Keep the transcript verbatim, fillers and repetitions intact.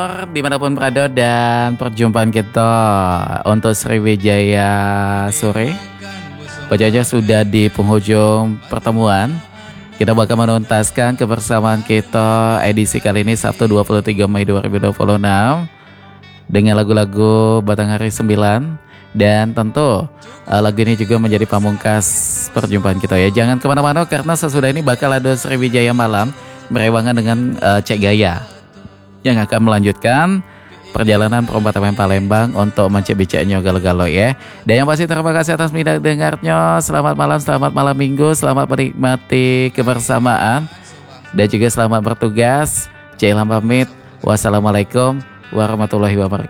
Dimanapun berada dan perjumpaan kita untuk Sriwijaya sore Baca sudah di penghujung pertemuan. Kita bakal menuntaskan kebersamaan kita edisi kali ini Sabtu dua puluh tiga Mei dua ribu dua puluh enam dengan lagu-lagu Batanghari sembilan. Dan tentu uh, lagu ini juga menjadi pamungkas perjumpaan kita ya. Jangan kemana-mana karena sesudah ini bakal ada Sriwijaya Malam berewangan dengan uh, Cek Gaya yang akan melanjutkan perjalanan perompak T M Palembang untuk mencebicaknya galo-galo ya. Dan yang pasti terima kasih atas minat dengarnya. Selamat malam, selamat malam minggu, selamat menikmati kebersamaan dan juga selamat bertugas. Cailan pamit. Wassalamualaikum warahmatullahi wabarakatuh.